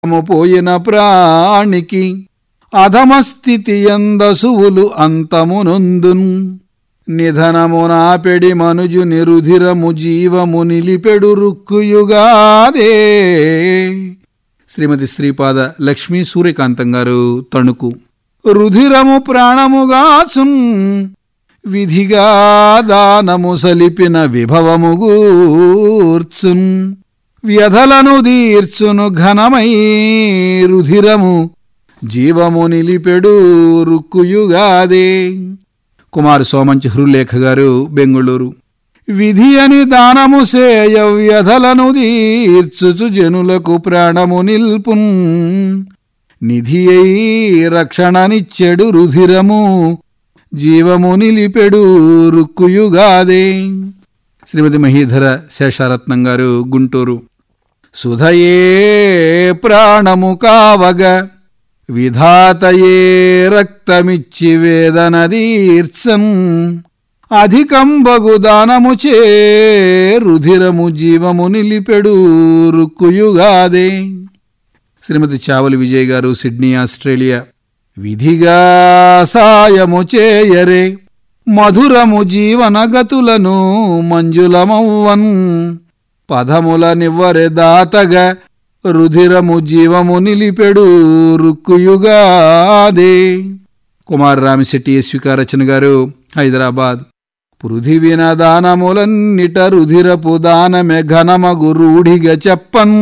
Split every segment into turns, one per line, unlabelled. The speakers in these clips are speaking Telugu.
పోయిన ప్రాణికి అధమస్థితి యందసువులు అంతమునొందున్. నిధనమునాపెడి మనుజు నిరుధిరము జీవము నిలిపెడు రుక్కుయుగాదే. శ్రీమతి శ్రీపాద లక్ష్మీ సూర్యకాంతం గారు, తణుకు. రుధిరము ప్రాణముగాచున్, విధిగా దానము సలిపిన విభవము గూర్చున్. వ్యధలను దీర్చును ఘనమై రుధిరము జీవము నిలిపెడు రుక్కుయుగాదే. కుమార్ సోమంచి హృలేఖ గారు, బెంగుళూరు. విధి అని దానము సేయ వ్యధలను దీర్చుచు జనులకు ప్రాణము నిల్పున్. నిధి అయి రక్షణనిచ్చెడు రుధిరము జీవము నిలిపెడు రుక్కుయుగాదే. శ్రీమతి మహీధర శేషారత్నం గారు, గుంటూరు. సుధయే ప్రాణము కావగ విధాతయే రక్తమిచ్చి వేదనదీర్చన్. అధికంబగు దానముచే రుధిరము జీవము నిలిపెడు రుక్కుయుగాదే. శ్రీమతి చావలి విజయ్ గారు, సిడ్నీ, ఆస్ట్రేలియా. విధిగా సాయము చేయరే మధురము జీవనగతులను మంజులమవ్వన్. పదముల నివ్వరె దాతగా రుధిరము జీవము నిలిపెడు రుక్కుయుగాదే. కుమార్ రామిశెట్టి ఎస్విక రచన గారు, హైదరాబాద్. పృథివిన దానములన్నిట రుధిరపు దానమె ఘనమగు రూఢిగా చెప్పన్.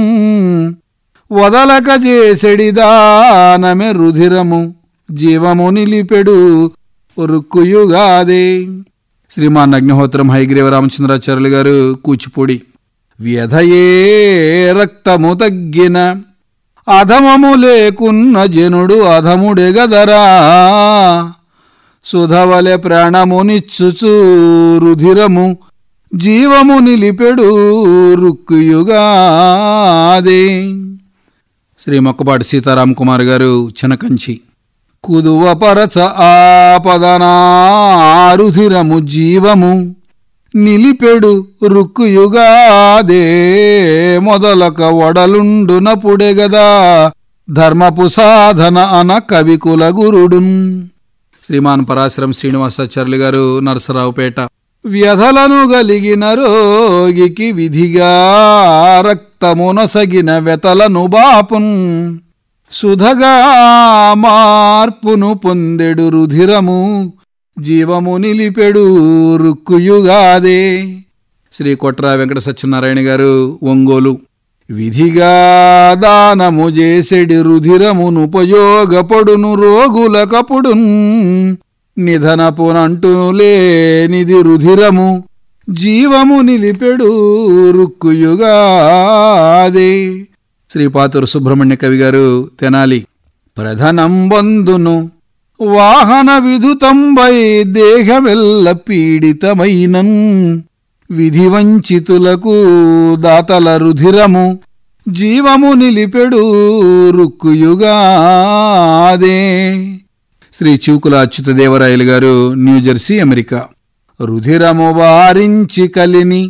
వదలక చేసెడి దానమె రుధిరము జీవము నిలిపెడు రుక్కుయుగాదే. శ్రీమాన్ అగ్నిహోత్రం హైగ్రీవ రామచంద్రాచార్యులు గారు, కూచిపూడి. వ్యధయే రక్తము తగ్గిన అధమము లేకున్న జనుడు అధముడెగదరా. సుధవలె ప్రాణమునిచ్చుచు రుధిరము జీవము నిలిపెడు రుక్కుయుగాదే. శ్రీ మొక్కపాటి సీతారాం కుమార్ గారు, చినకంచి. కుదువపరచ ఆపదనా రుధిరము జీవము నిలిపెడు రుక్కుయుగాదే. మొదలక వడలుండునపుడెగదా ధర్మపు సాధన అన కవికుల గురుడున్. శ్రీమాన్ పరాశరం శ్రీనివాసాచార్యులు గారు, నరసరావుపేట. వ్యధలను గలిగిన రోగికి విధిగా రక్తమునొసగిన వెతలను బాపున్. సుధగా మార్పును పొందెడు రుధిరము జీవము నిలిపెడు రుక్కుయుగాదే. శ్రీ కొట్రా వెంకట సత్యనారాయణ గారు, ఒంగోలు. విధిగా దానము చేసెడి రుధిరమునుపయోగపడును రోగులకపుడున్. నిధనపునంటులేనిది రుధిరము జీవము నిలిపెడు రుక్కుయుగాదే. శ్రీపాతూరు సుబ్రహ్మణ్య కవి గారు, తెనాలి. ప్రధనం బంధును వాహన విధుతంబై దేహమెల్ల పీడితమైనన్. విధి వంచితులకు దాతల రుధిరము జీవము నిలిపెడు రుక్కుయుగాదే. శ్రీ చివుకుల అచ్యుతదేవరాయలు గారు, న్యూజెర్సీ, అమెరికా. రుధిరము వారించి కలిని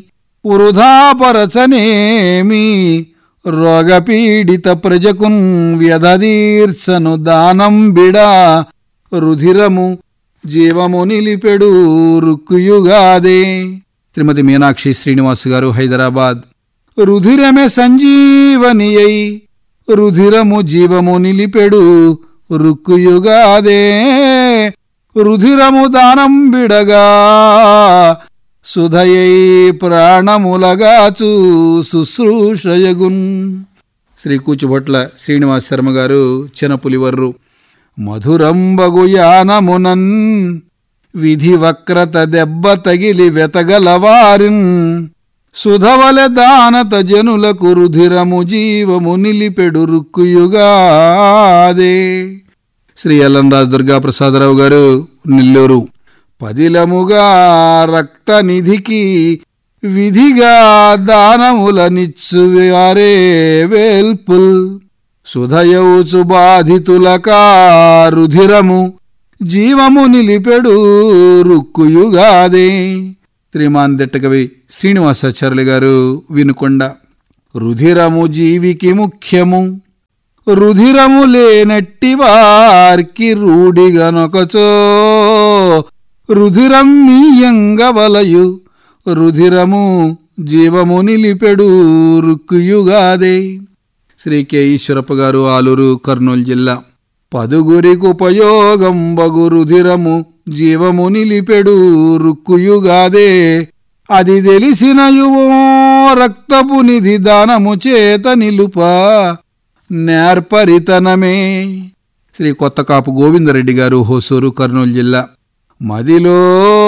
వృధాపరచనేమి రోగపీడిత ప్రజకున్. వ్యధదీర్చను దానం బిడా రుధిరము జీవము నిలిపెడు రుక్కుయుగాదే. శ్రీమతి మీనాక్షి శ్రీనివాస్ గారు, హైదరాబాద్. రుధిరమే సంజీవని అయి రుధిరము జీవము నిలిపెడు రుక్కుయుగాదే. రుధిరము దానం బిడగా సుధయై ప్రాణములగాచు శుశ్రూషయగున్. శ్రీ కూచుభొట్ల శ్రీనివాస్ శర్మ గారు, చినపులివర్రు. మధురంబగు యానమునన్ విధి వక్రత దెబ్బ తగిలి వెతగలవారిన్. సుధవలె దానత జనులకు రుధిరము జీవము నిలిపెడు రుక్కుయుగాదే. శ్రీ ఎల్లంరాజు దుర్గాప్రసాదరావు గారు, నెల్లూరు. పదిలముగా రక్తనిధికి విధిగా దానములనిచ్చువారే వేల్పుల్. సుధయౌచు బాధితులకా రుధిరము జీవము నిలిపెడు రుక్కుయుగాదే. శ్రీమాన్ దిట్టకవి శ్రీనివాసాచార్యులు గారు, వినుకొండ. రుధిరము జీవికి ముఖ్యము రుధిరము లేనట్టి వారికి రూఢిగనొకచో రుధిరం మీయంగవలయు రుధిరము జీవము నిలిపెడు రుక్కుయుగాదే. శ్రీ కె ఈశ్వరప్ప గారు, ఆలూరు, కర్నూలు జిల్లా. పదుగురికి బగు రుధిరము జీవము నిలిపెడు రుక్కుయుగాదే. అది తెలిసిన యువో రక్తపు నిధి దానము చేత నిలుప నేర్పరితనమే. శ్రీ కొత్తకాపు గోవిందరెడ్డి గారు, హోసూరు, కర్నూలు జిల్లా. మదిలో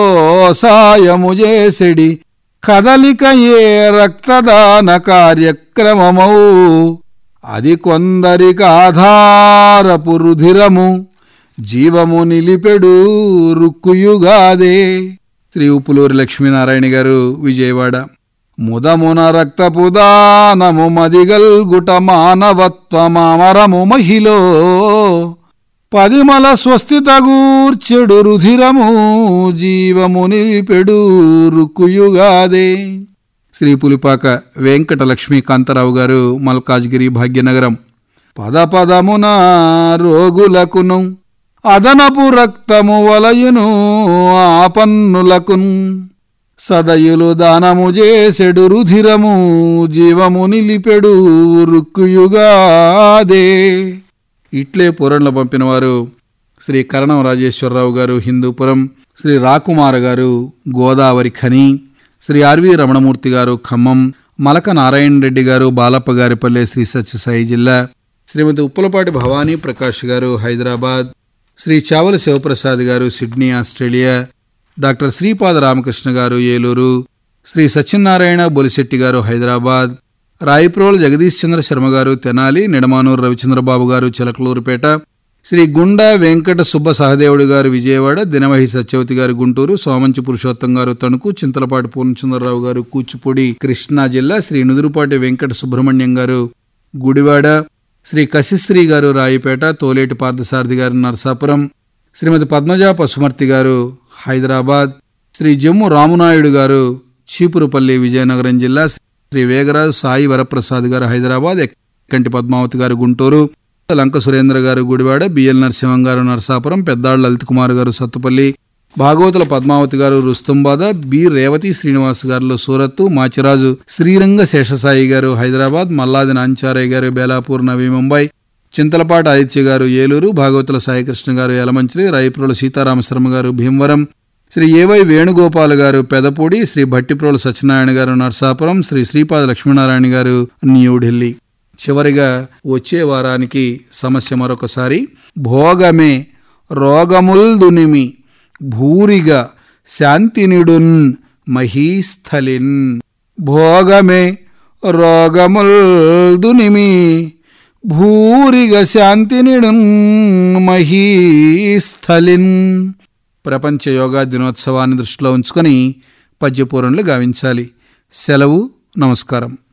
సాయము చేసెడి కదలిక ఏ రక్తదాన కార్యక్రమమౌ అది కొందరికి ఆధారపు రుధిరము జీవము నిలిపెడు రుక్కుయుగాదే. శ్రీ ఉప్పులూరి లక్ష్మీనారాయణ గారు, విజయవాడ. ముదమున రక్తపు దానము మదిగల్గుట మానవత్వమామరము మహిలో పదిమల స్వస్థితగూర్చెడు రుధిరము జీవము నిలిపెడు రుక్కుయుగాదే. శ్రీ పులిపాక వెంకట లక్ష్మీకాంతారావు గారు, మల్కాజ్గిరి, భాగ్యనగరం. పదమున రోగులకును అదనపు రక్తము వలయును ఆపన్నులకున్ సదయులు దానము చేసెడు రుధిరము జీవము నిలిపెడు రుక్కుయుగాదే. ఇట్లే పూరణలు పంపినవారు శ్రీ కరణం రాజేశ్వరరావు గారు, హిందూపురం. శ్రీ రాకుమార గారు, గోదావరి ఖని. శ్రీ ఆర్వి రమణమూర్తి గారు, ఖమ్మం. మలక నారాయణ రెడ్డి గారు, బాలప్ప గారిపల్లె, శ్రీ సత్యసాయి జిల్లా. శ్రీమతి ఉప్పలపాటి భవానీ ప్రకాష్ గారు, హైదరాబాద్. శ్రీ చావల శివప్రసాద్ గారు, Sydney, Australia. Doctor Sripada Ramakrishna గారు, ఏలూరు. శ్రీ సత్యనారాయణ బొలిశెట్టి గారు, హైదరాబాద్. రాయప్రోలు జగదీష్ చంద్ర శర్మ గారు, తెనాలి. నిడమానూరు రవిచంద్రబాబు గారు, చిలకలూరుపేట. శ్రీ గుండా వెంకట సుబ్బ సహదేవుడు గారు, విజయవాడ. దినవహి సత్యవతి గారు, గుంటూరు. సోమంచి పురుషోత్తం గారు, తణుకు. చింతలపాటి పూర్ణచంద్రరావు గారు, కూచిపూడి, కృష్ణా జిల్లా. శ్రీ నుదురుపాటి వెంకట సుబ్రహ్మణ్యం గారు, గుడివాడ. శ్రీ కశిశ్రీ గారు, రాయిపేట. తోలేటి పార్థసారథి గారు, నర్సాపురం. శ్రీమతి పద్మజ పసుమర్తి గారు, హైదరాబాద్. శ్రీ జమ్ము రామునాయుడు గారు, చీపురుపల్లి, విజయనగరం జిల్లా. శ్రీ వేగరాజు సాయి వరప్రసాద్ గారు, హైదరాబాద్. ఎక్కంటి పద్మావతి గారు, గుంటూరు. లంక సురేంద్ర గారు, గుడివాడ. బిఎల్ నరసింహం గారు, నర్సాపురం. పెద్దాళ్ల లలిత్ కుమార్ గారు, సత్తుపల్లి. భాగవతుల పద్మావతి గారు, రుస్తుంబాద. బి రేవతి శ్రీనివాస్ గారు, సూరత్తు. మాచిరాజు శ్రీరంగ శేషసాయి గారు, హైదరాబాద్. మల్లాది నాంచారయ్య గారు, బేలాపూర్, నవీ ముంబై. చింతలపాటి ఆదిత్య గారు, ఏలూరు. భాగవతుల సాయికృష్ణ గారు, యలమంచిలి. రాయప్రోలు సీతారామశర్మ గారు, భీమవరం. శ్రీ ఏవై వేణుగోపాల్ గారు, పెదపూడి. శ్రీ భట్టిప్రోలు సత్యనారాయణ గారు, నర్సాపురం. శ్రీ శ్రీపాద లక్ష్మీనారాయణ గారు, న్యూఢిల్లీ. చివరిగా వచ్చే వారానికి సమస్య మరొకసారి. భోగమే రోగముల్దునిమి భూరిగా శాంతినిడున్ మహీస్థలిన్. భోగమే రోగముల్దునిమి భూరిగా శాంతినిడున్ మహీస్థలిన్. ప్రపంచ యోగా దినోత్సవాన్ని దృష్టిలో ఉంచుకొని పద్యపూరణలు గావించాలి. సెలవు. నమస్కారం.